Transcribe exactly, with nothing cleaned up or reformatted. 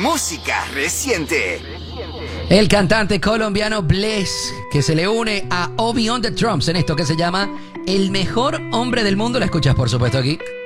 música reciente. El cantante colombiano Bless, que se le une a Obi on the Drums en esto que se llama El Mejor Hombre del Mundo. La escuchas, por supuesto, aquí.